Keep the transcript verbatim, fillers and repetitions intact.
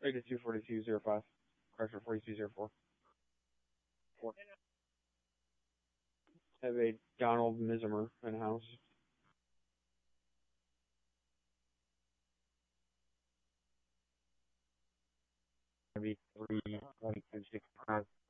eighty-two forty-two zero five. Chrysler forty-two zero four. Four. Have a Donald Mizimer in house. Maybe three, like, six, five.